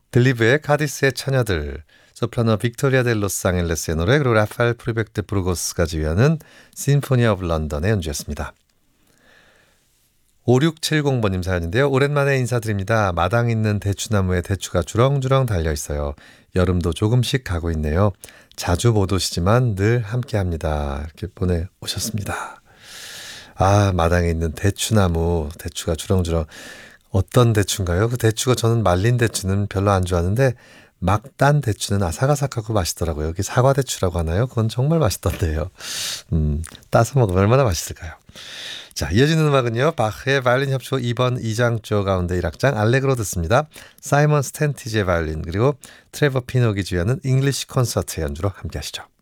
들리브의 카디스의 처녀들, 소프라노 빅토리아 델 로스앙헬레스의 노래, 그리고 라파엘 프리벡트 브루고스가 지휘하는 심포니 오브 런던의 연주였습니다. 5670번님 사연인데요. 오랜만에 인사드립니다. 마당 있는 대추나무에 대추가 주렁주렁 달려있어요. 여름도 조금씩 가고 있네요. 자주 못 오시지만 늘 함께합니다. 이렇게 보내오셨습니다. 아, 마당에 있는 대추나무, 대추가 주렁주렁. 어떤 대추인가요? 그 대추가 저는 말린 대추는 별로 안 좋아하는데 막 딴 대추는 아삭아삭하고 맛있더라고요. 여기 사과대추라고 하나요? 그건 정말 맛있던데요. 따서 먹으면 얼마나 맛있을까요? 자, 이어지는 음악은요. 바흐의 바이올린 협주곡 2번 2장조 가운데 1악장 알레그로 듣습니다. 사이먼 스탠티지의 바이올린 그리고 트레버 피녹이 주연은 잉글리시 콘서트 연주로 함께 하시죠.